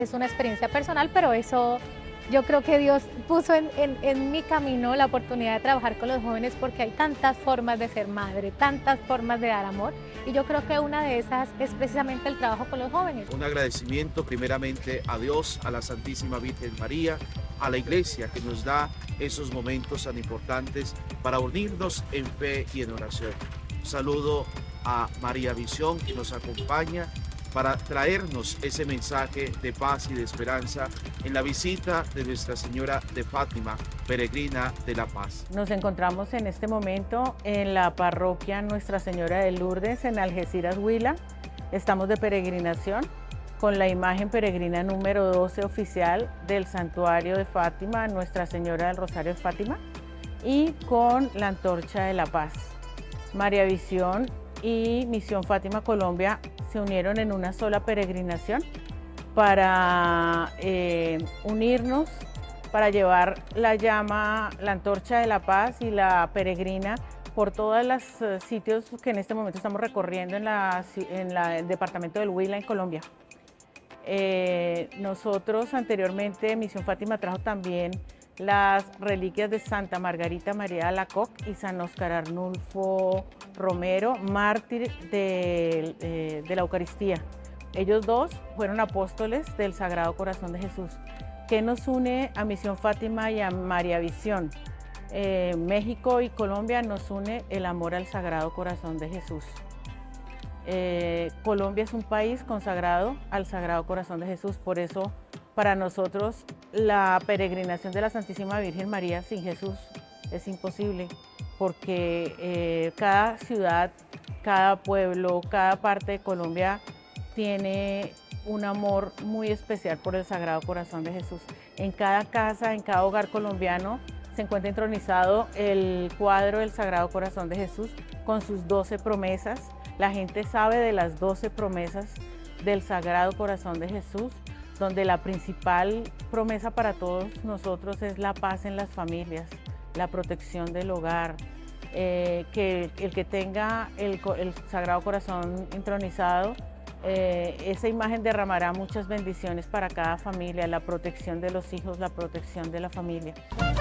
Es una experiencia personal, pero eso yo creo que Dios puso en mi camino la oportunidad de trabajar con los jóvenes porque hay tantas formas de ser madre, tantas formas de dar amor, y yo creo que una de esas es precisamente el trabajo con los jóvenes. Un agradecimiento primeramente a Dios, a la Santísima Virgen María, a la Iglesia que nos da esos momentos tan importantes para unirnos en fe y en oración. Un saludo a María Visión, que nos acompaña para traernos ese mensaje de paz y de esperanza en la visita de Nuestra Señora de Fátima, peregrina de la paz. Nos encontramos en este momento en la parroquia Nuestra Señora de Lourdes en Algeciras, Huila. Estamos de peregrinación con la imagen peregrina número 12 oficial del Santuario de Fátima, Nuestra Señora del Rosario de Fátima, y con la Antorcha de la Paz. María Visión y Misión Fátima Colombia se unieron en una sola peregrinación para unirnos, para llevar la llama, la Antorcha de la Paz y la peregrina por todos los sitios que en este momento estamos recorriendo en el departamento del Huila, en Colombia. Nosotros anteriormente, Misión Fátima trajo también las reliquias de Santa Margarita María de Alacoque y San Óscar Arnulfo Romero, mártir de la Eucaristía. Ellos dos fueron apóstoles del Sagrado Corazón de Jesús. ¿Qué nos une a Misión Fátima y a María Visión? México y Colombia nos une el amor al Sagrado Corazón de Jesús. Colombia es un país consagrado al Sagrado Corazón de Jesús, por eso para nosotros la peregrinación de la Santísima Virgen María sin Jesús es imposible, porque cada ciudad, cada pueblo, cada parte de Colombia tiene un amor muy especial por el Sagrado Corazón de Jesús. En cada casa, en cada hogar colombiano se encuentra entronizado el cuadro del Sagrado Corazón de Jesús con sus 12 promesas. La gente sabe de las 12 promesas del Sagrado Corazón de Jesús, donde la principal promesa para todos nosotros es la paz en las familias, la protección del hogar, que el que tenga el Sagrado Corazón entronizado, esa imagen derramará muchas bendiciones para cada familia, la protección de los hijos, la protección de la familia.